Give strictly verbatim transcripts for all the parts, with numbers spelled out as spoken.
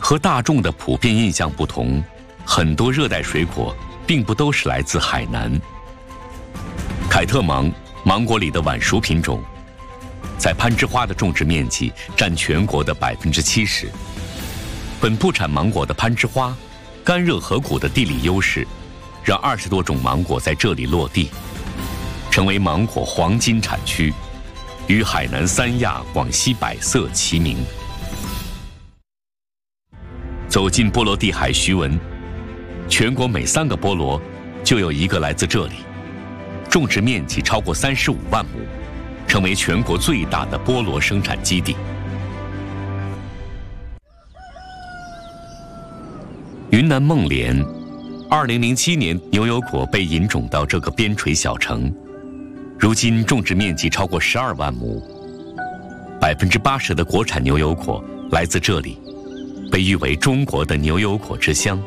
和大众的普遍印象不同，很多热带水果并不都是来自海南。凯特芒，芒果里的晚熟品种，在攀枝花的种植面积占全国的百分之七十。本部产芒果的攀枝花，干热河谷的地理优势，让二十多种芒果在这里落地，成为芒果黄金产区，与海南三亚、广西百色齐名。走进波罗的海徐闻，全国每三个菠萝就有一个来自这里，种植面积超过三十五万亩，成为全国最大的菠萝生产基地。云南孟连，二零零七年牛油果被引种到这个边陲小城，如今种植面积超过十二万亩，百分之八十的国产牛油果来自这里，被誉为中国的牛油果之乡。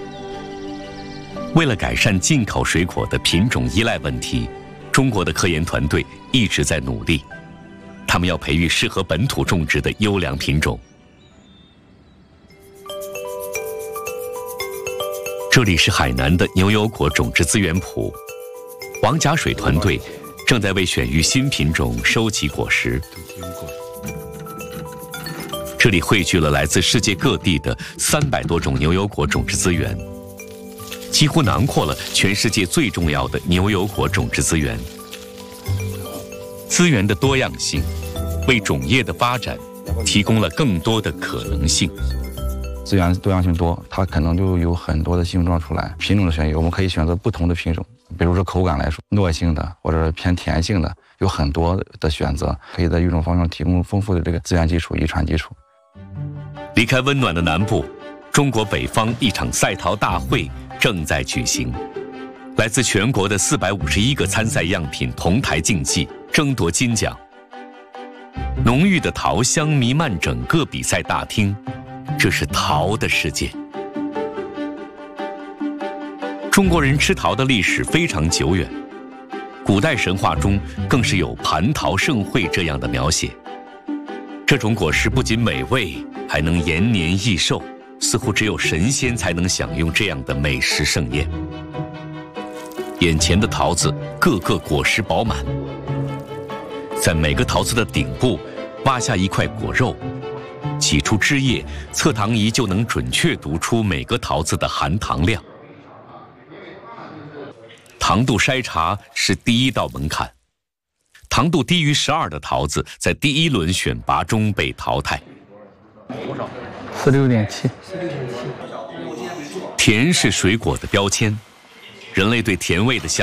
为了改善进口水果的品种依赖问题，中国的科研团队一直在努力，他们要培育适合本土种植的优良品种。这里是海南的牛油果种植资源埔，王家水团队正在为选育新品种收集果实。这里汇聚了来自世界各地的三百多种牛油果种植资源，几乎囊括了全世界最重要的牛油果种植资源。资源的多样性，为种业的发展提供了更多的可能性。 资源多样性多，它可能就有很多的形状出来。品种的选育，我们可以选择不同的品种，比如说口感来说，糯性的或者偏甜性的，有很多的选择，可以在育种方面提供丰富的这个资源基础、遗传基础。 离开温暖的南部，中国北方一场赛桃大会正在举行，来自全国的四百五十一个参赛样品同台竞技，争夺金奖。浓郁的桃香弥漫整个比赛大厅，这是桃的世界。中国人吃桃的历史非常久远，古代神话中更是有蟠桃盛会这样的描写。这种果实不仅美味，还能延年益寿，似乎只有神仙才能享用这样的美食盛宴。眼前的桃子个个果实饱满，在每个桃子的顶部挖下一块果肉，挤出汁液，测糖仪就能准确读出每个桃子的含糖量。糖度筛查是第一道门槛，糖度低于十二的桃子在第一轮选拔中被淘汰。 多少？四六点七。 甜是水果的标签，人类对甜味的向